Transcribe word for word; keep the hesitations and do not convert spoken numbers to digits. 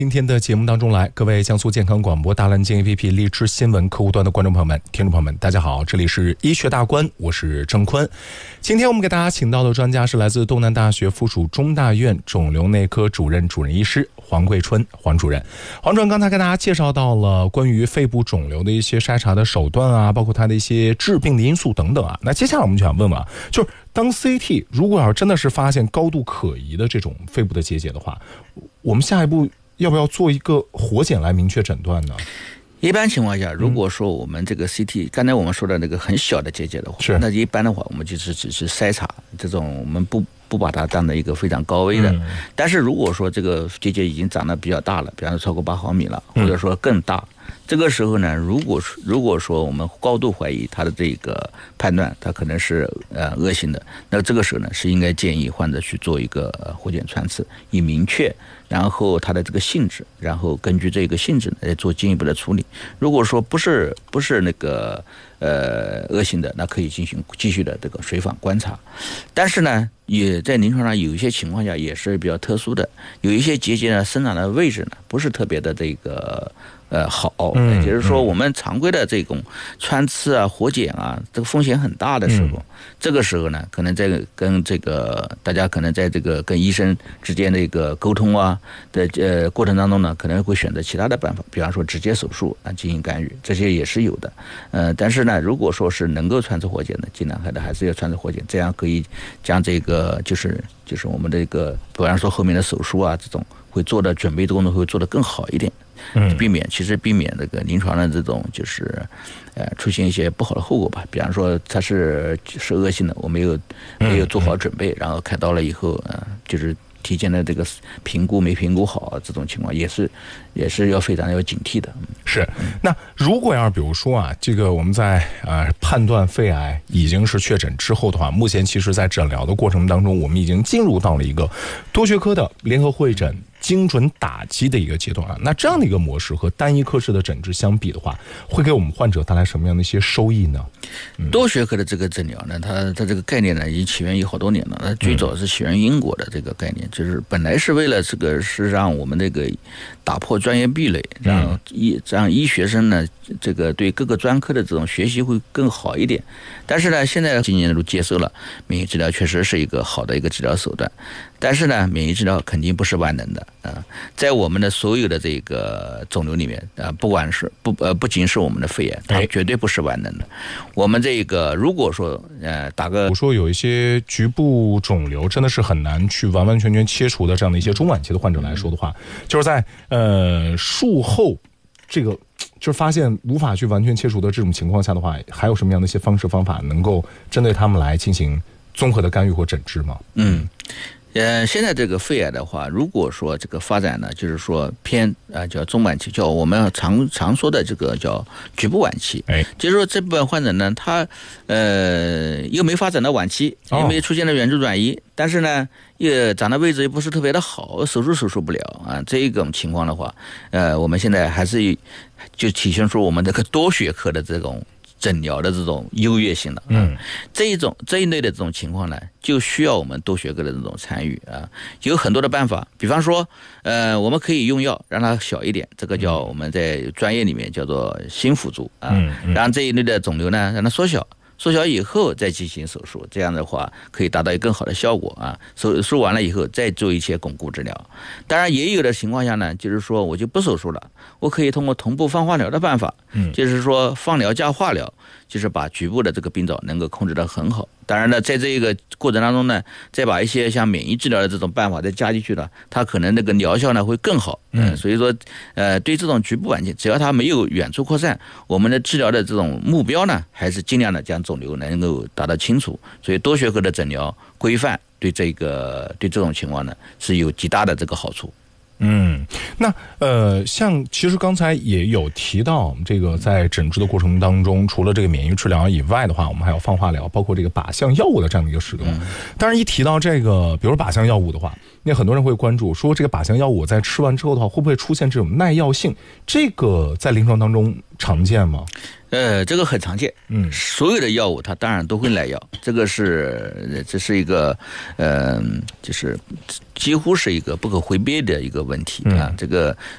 今天的节目当中来，各位江苏健康广播大蓝鲸 A P P 荔枝新闻客户端的观众朋友们、听众朋友们，大家好，这里是医学大观，我是郑坤。今天我们给大家请到的专家是来自东南大学附属中大院肿瘤内科主任主任医师黄桂春黄主任。黄主任刚才跟大家介绍到了关于肺部肿瘤的一些筛查的手段啊，包括它的一些致病的因素等等啊。那接下来我们就想问问啊，就是当 C T 如果要真的是发现高度可疑的这种肺部的结节的话，我们下一步要不要做一个活检来明确诊断呢？ 一般情况下，如果说我们这个 C T，、嗯、刚才我们说的那个很小的结节的话，那一般的话，我们就是只是筛查这种，我们不不把它当成一个非常高危的。嗯、但是如果说这个结节已经长得比较大了，比方说超过八毫米了，或者说更大，嗯、这个时候呢，如果如果说我们高度怀疑它的这个判断，它可能是呃恶性的，那这个时候呢，是应该建议患者去做一个活检穿刺，以明确。然后它的这个性质，然后根据这个性质来做进一步的处理。如果说不是不是那个呃恶性的，那可以进行继续的这个随访观察。但是呢，也在临床上有一些情况下也是比较特殊的，有一些结节呢生长的位置呢不是特别的这个呃好，也就是说我们常规的这种穿刺啊、活检啊，这个风险很大的时候，嗯、这个时候呢，可能在跟这个大家可能在这个跟医生之间的一个沟通啊。的呃过程当中呢，可能会选择其他的办法，比方说直接手术啊进行干预，这些也是有的。呃，但是呢，如果说是能够穿刺活检的，尽量还的还是要穿刺活检，这样可以将这个就是就是我们这个，比方说后面的手术啊这种会做的准备的工作会做得更好一点，嗯，避免其实避免这个临床的这种就是呃出现一些不好的后果吧。比方说它是是恶性的，我没有没有做好准备，然后开刀了以后，呃，就是。提前的这个评估没评估好，这种情况也是也是要非常要警惕的。 是，那如果要是比如说啊，这个我们在呃判断肺癌已经是确诊之后的话，目前其实在诊疗的过程当中，我们已经进入到了一个多学科的联合会诊精准打击的一个阶段啊。那这样的一个模式和单一科室的诊治相比的话，会给我们患者带来什么样的一些收益呢？ 嗯、多学科的这个诊疗呢，它它这个概念呢已经起源于好多年了。它最早是起源于英国的这个概念，嗯、就是本来是为了这个是让我们这个打破专业壁垒，让医让医学生呢这个对各个专科的这种学习会更好一点。但是呢，现在今年都接受了免疫治疗，确实是一个好的一个治疗手段。但是呢，免疫治疗肯定不是万能的啊、呃，在我们的所有的这个肿瘤里面啊、呃，不管是不呃不仅是我们的肺炎，它绝对不是万能的。我们这个如果说呃打个， 我说有一些局部肿瘤真的是很难去完完全全切除的这样的一些中晚期的患者来说的话，就是在呃术后这个就是发现无法去完全切除的这种情况下的话，还有什么样的一些方式方法能够针对他们来进行综合的干预或诊治吗？ 嗯。呃，现在这个肺癌的话，如果说这个发展呢，就是说偏啊、呃、叫中晚期，叫我们常常说的这个叫局部晚期，哎，就是说这部分患者呢，他呃又没发展到晚期，也没出现了远处转移，哦、但是呢，也长的位置也不是特别的好，手术手术不了啊，这种情况的话，呃，我们现在还是就体现出我们这个多学科的这种。诊疗的这种优越性了，嗯，这一种这一类的这种情况呢，就需要我们多学科的这种参与啊，有很多的办法，比方说，呃，我们可以用药让它小一点，这个叫我们在专业里面叫做新辅助啊，让这一类的肿瘤呢让它缩小。缩小以后再进行手术，这样的话可以达到一个更好的效果啊。手术完了以后再做一些巩固治疗。当然也有的情况下呢，就是说我就不手术了，我可以通过同步放化疗的办法，嗯，就是说放疗加化疗，就是把局部的这个病灶能够控制得很好。当然呢，在这个过程当中呢，再把一些像免疫治疗的这种办法再加进去了，它可能那个疗效呢会更好。嗯，所以说，呃，对这种局部晚期，只要它没有远处扩散，我们的治疗的这种目标呢，还是尽量的将肿瘤能够达到清除。所以多学科的诊疗规范对这个对这种情况呢是有极大的这个好处。 嗯，那呃，像其实刚才也有提到，这个在诊治的过程当中，除了这个免疫治疗以外的话，我们还有放化疗，包括这个靶向药物的这样的一个使用。嗯、当然，一提到这个，比如靶向药物的话，那很多人会关注说，这个靶向药物在吃完之后的话，会不会出现这种耐药性？这个在临床当中常见吗？ 呃，这个很常见，嗯，所有的药物它当然都会耐药，这个是这是一个，呃，就是几乎是一个不可回避的一个问题啊。嗯、这个